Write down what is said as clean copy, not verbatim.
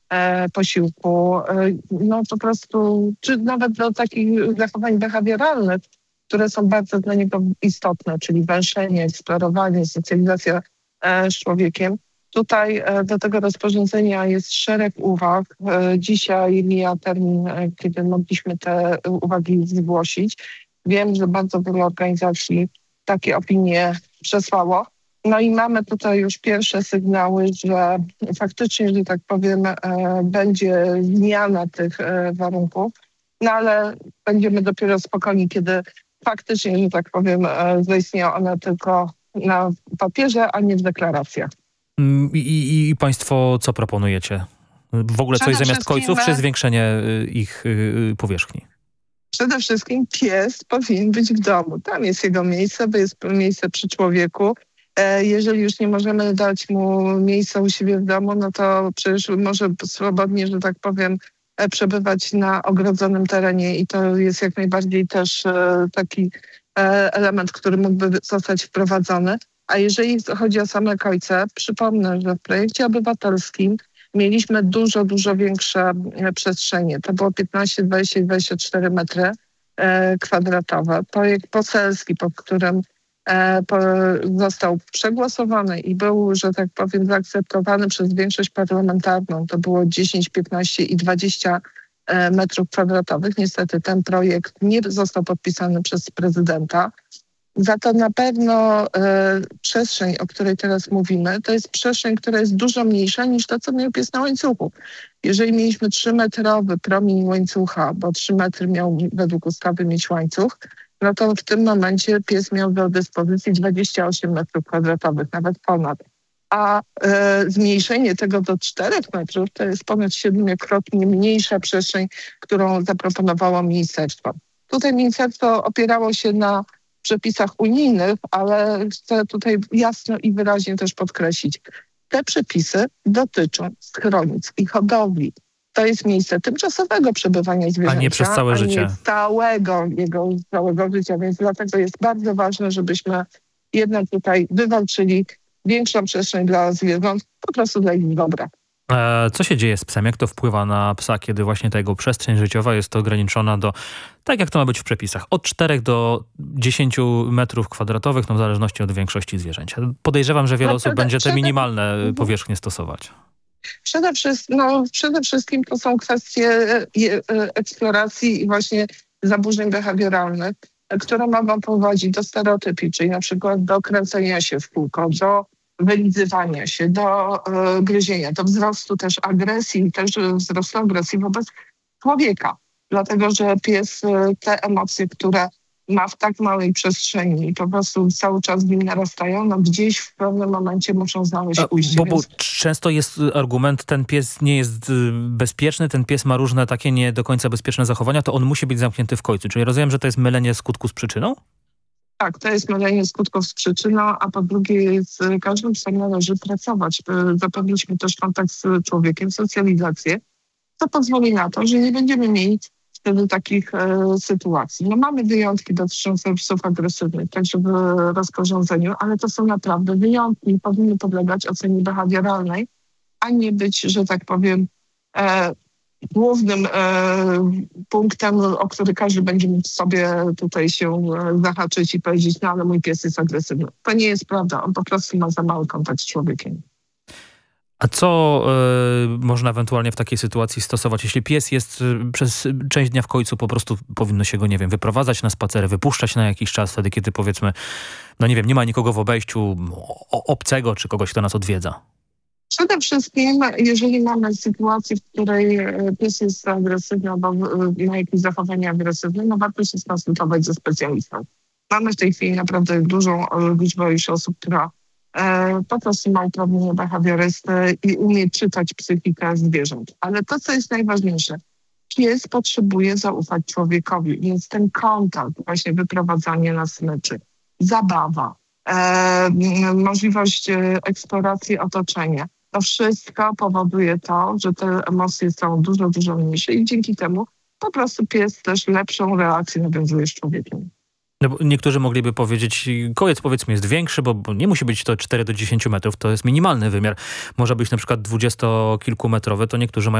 posiłku, no po prostu, czy nawet do takich zachowań behawioralnych, które są bardzo dla niego istotne, czyli węszenie, eksplorowanie, socjalizacja z człowiekiem. Tutaj do tego rozporządzenia jest szereg uwag. Dzisiaj mija termin, kiedy mogliśmy te uwagi zgłosić. Wiem, że bardzo wiele organizacji takie opinie przesłało. No i mamy tutaj już pierwsze sygnały, że faktycznie, że tak powiem, będzie zmiana tych warunków, no ale będziemy dopiero spokojni, kiedy faktycznie, że tak powiem, zaistnieją one tylko na papierze, a nie w deklaracjach. I państwo co proponujecie? W ogóle coś Przede zamiast wszystkim, kojców, czy zwiększenie ich powierzchni? Przede wszystkim pies powinien być w domu. Tam jest jego miejsce, bo jest miejsce przy człowieku. Jeżeli już nie możemy dać mu miejsca u siebie w domu, no to przecież może swobodnie, że tak powiem, przebywać na ogrodzonym terenie i to jest jak najbardziej też taki element, który mógłby zostać wprowadzony. A jeżeli chodzi o same kojce, przypomnę, że w projekcie obywatelskim mieliśmy dużo większe przestrzenie. To było 15, 20 i 24 metry kwadratowe. Projekt poselski, pod którym został przegłosowany i był, że tak powiem, zaakceptowany przez większość parlamentarną. To było 10, 15 i 20 metrów kwadratowych. Niestety ten projekt nie został podpisany przez prezydenta. Za to na pewno przestrzeń, o której teraz mówimy, to jest przestrzeń, która jest dużo mniejsza niż to, co miał pies na łańcuchu. Jeżeli mieliśmy 3-metrowy promień łańcucha, bo 3 metry miał według ustawy mieć łańcuch, no to w tym momencie pies miał do dyspozycji 28 metrów kwadratowych, nawet ponad. A zmniejszenie tego do 4 metrów to jest ponad 7-krotnie mniejsza przestrzeń, którą zaproponowało ministerstwo. Tutaj ministerstwo opierało się na przepisach unijnych, ale chcę tutaj jasno i wyraźnie też podkreślić. Te przepisy dotyczą schronisk i hodowli. To jest miejsce tymczasowego przebywania zwierzęcia, A nie przez całe życie. Nie całego życia, więc dlatego jest bardzo ważne, żebyśmy jednak tutaj wywalczyli większą przestrzeń dla zwierząt, po prostu dla ich dobra. Co się dzieje z psem? Jak to wpływa na psa, kiedy właśnie ta jego przestrzeń życiowa jest ograniczona do, tak jak to ma być w przepisach, od 4 do 10 metrów kwadratowych, no w zależności od większości zwierzęcia. Podejrzewam, że wiele osób będzie te minimalne powierzchnie stosować. Przede wszystkim to są kwestie eksploracji i właśnie zaburzeń behawioralnych, które mogą prowadzić do stereotypii, czyli na przykład do kręcenia się w kółko, do wylizywania się, do gryzienia, do wzrostu też agresji, też wzrostu agresji wobec człowieka. Dlatego, że pies te emocje, które ma w tak małej przestrzeni i po prostu cały czas w nim narastają, no gdzieś w pewnym momencie muszą znaleźć ujście. Bo często jest argument, ten pies nie jest bezpieczny, ten pies ma różne takie nie do końca bezpieczne zachowania, to on musi być zamknięty w kojcu. Czyli rozumiem, że to jest mylenie skutku z przyczyną? Tak, to jest mylenie skutków z przyczyną, a po drugie z każdym psem należy pracować. Zapewnić mu też kontakt z człowiekiem, socjalizację, co pozwoli na to, że nie będziemy mieli wtedy takich sytuacji. No mamy wyjątki dotyczące psów agresywnych, także w rozporządzeniu, ale to są naprawdę wyjątki i powinny podlegać ocenie behawioralnej, a nie być, że tak powiem, głównym punktem, o który każdy będzie mógł sobie tutaj się zahaczyć i powiedzieć, no ale mój pies jest agresywny. To nie jest prawda, on po prostu ma za mały kontakt z człowiekiem. A co można ewentualnie w takiej sytuacji stosować? Jeśli pies jest przez część dnia w kojcu, po prostu powinno się go, nie wiem, wyprowadzać na spacery, wypuszczać na jakiś czas, wtedy kiedy powiedzmy, no nie wiem, nie ma nikogo w obejściu obcego, czy kogoś, kto nas odwiedza. Przede wszystkim, jeżeli mamy sytuację, w której pies jest agresywny albo ma jakieś zachowanie agresywne, no warto się skonsultować ze specjalistą. Mamy w tej chwili naprawdę dużą liczbę już osób, która po prostu ma uprawnienie behawiorysty i umie czytać psychikę zwierząt. Ale to, co jest najważniejsze, pies potrzebuje zaufać człowiekowi, więc ten kontakt, właśnie wyprowadzanie na smyczy, zabawa, możliwość eksploracji otoczenia, to wszystko powoduje to, że te emocje są dużo mniejsze i dzięki temu po prostu pies też lepszą relację nawiązuje z człowiekiem. No bo niektórzy mogliby powiedzieć, kojec powiedzmy jest większy, bo nie musi być to 4 do 10 metrów, to jest minimalny wymiar. Może być na przykład 20-kilkumetrowy, to niektórzy mają